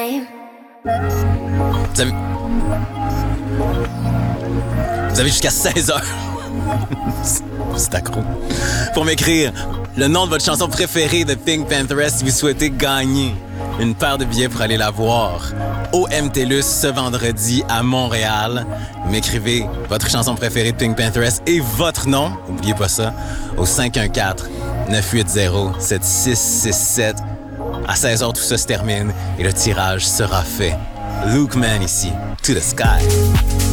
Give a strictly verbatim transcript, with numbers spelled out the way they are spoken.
time. Vous avez, Vous avez jusqu'à seize heures. C'est accro. Pour m'écrire le nom de votre chanson préférée de Pink Pantheress si vous souhaitez gagner une paire de billets pour aller la voir au M T L U S ce vendredi à Montréal. M'écrivez votre chanson préférée de Pink Pantheress et votre nom, n'oubliez pas ça, au cinq un quatre, neuf huit zéro, sept six six sept. À seize heures, tout ça se termine et le tirage sera fait. Luke Man ici, to the sky.